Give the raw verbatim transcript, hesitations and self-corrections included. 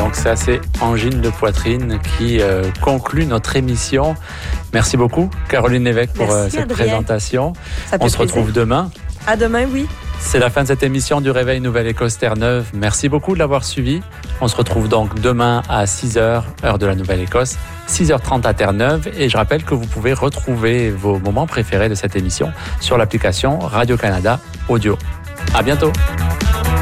donc c'est assez angine de poitrine qui euh, conclut notre émission. Merci beaucoup, Caroline Lévesque, pour Merci, euh, cette Adrien. présentation. Ça fait On se plaisir. retrouve demain. À demain, oui. C'est la fin de cette émission du Réveil Nouvelle-Écosse Terre-Neuve. Merci beaucoup de l'avoir suivi. On se retrouve donc demain à six heures, heure de la Nouvelle-Écosse, six heures trente à Terre-Neuve. Et je rappelle que vous pouvez retrouver vos moments préférés de cette émission sur l'application Radio-Canada Audio. À bientôt.